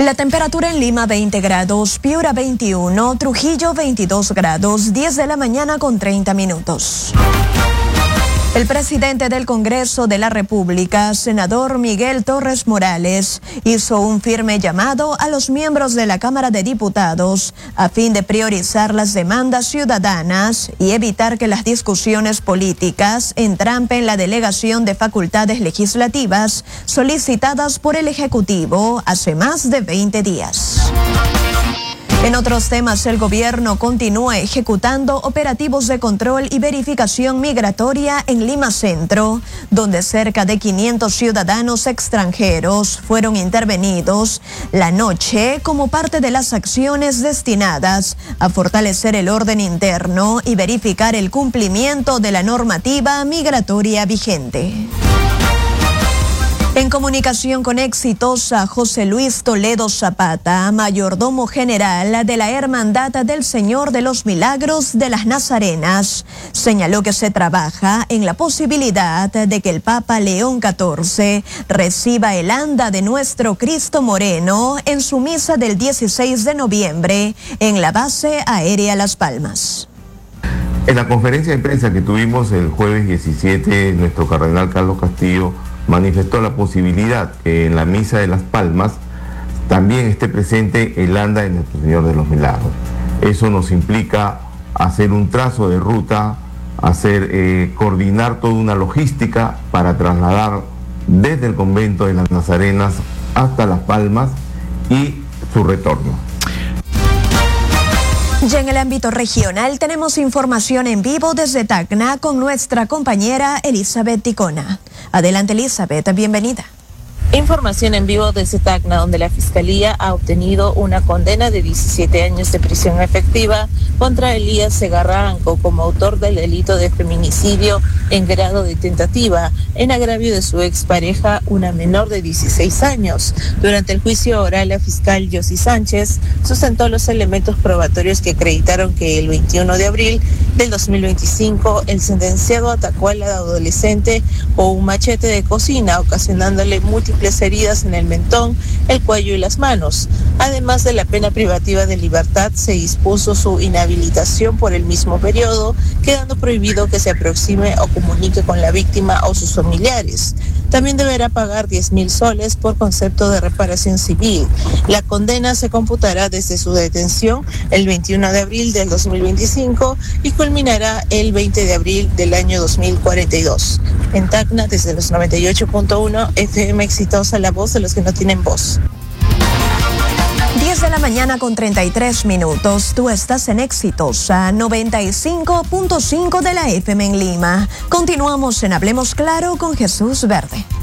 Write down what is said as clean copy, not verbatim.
La temperatura en Lima 20 grados, Piura 21, Trujillo 22 grados, 10 de la mañana con 30 minutos. El presidente del Congreso de la República, senador Miguel Torres Morales, hizo un firme llamado a los miembros de la Cámara de Diputados a fin de priorizar las demandas ciudadanas y evitar que las discusiones políticas entrampen la delegación de facultades legislativas solicitadas por el Ejecutivo hace más de 20 días. En otros temas, el gobierno continúa ejecutando operativos de control y verificación migratoria en Lima Centro, donde cerca de 500 ciudadanos extranjeros fueron intervenidos la noche como parte de las acciones destinadas a fortalecer el orden interno y verificar el cumplimiento de la normativa migratoria vigente. En comunicación con Exitosa, José Luis Toledo Zapata, mayordomo general de la Hermandad del Señor de los Milagros de las Nazarenas, señaló que se trabaja en la posibilidad de que el Papa León XIV reciba el anda de nuestro Cristo Moreno en su misa del 16 de noviembre en la base aérea Las Palmas. En la conferencia de prensa que tuvimos el jueves 17, nuestro cardenal Carlos Castillo manifestó la posibilidad que en la misa de Las Palmas también esté presente el anda de Nuestro Señor de los Milagros. Eso nos implica hacer un trazo de ruta, coordinar toda una logística para trasladar desde el convento de las Nazarenas hasta Las Palmas y su retorno. Ya en el ámbito regional tenemos información en vivo desde Tacna con nuestra compañera Elizabeth Ticona. Adelante, Elizabeth, bienvenida. Información en vivo desde Tacna, donde la Fiscalía ha obtenido una condena de 17 años de prisión efectiva contra Elías Segarranco como autor del delito de feminicidio en grado de tentativa en agravio de su expareja, una menor de 16 años. Durante el juicio oral, la fiscal Yossi Sánchez sustentó los elementos probatorios que acreditaron que el 21 de abril del 2025 el sentenciado atacó a la adolescente con un machete de cocina, ocasionándole múltiples heridas en el mentón, el cuello y las manos. Además de la pena privativa de libertad, se dispuso su inhabilitación por el mismo periodo, quedando prohibido que se aproxime o comunique con la víctima o sus familiares. También deberá pagar 10.000 soles por concepto de reparación civil. La condena se computará desde su detención el 21 de abril del 2025 y culminará el 20 de abril del año 2042. En Tacna, desde los 98.1 FM Exitosa, la voz de los que no tienen voz. 10 de la mañana con 33 minutos. Tú estás en Exitosa 95.5 de la FM en Lima. Continuamos en Hablemos Claro con Jesús Verde.